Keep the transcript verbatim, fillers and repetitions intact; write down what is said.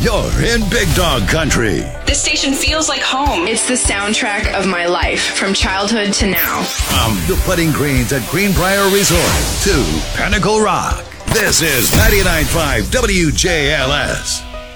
You're in Big Dog Country. This station feels like home. It's the soundtrack of my life from childhood to now. From the putting greens at Greenbrier Resort to Pinnacle Rock, this is ninety-nine point five W J L S.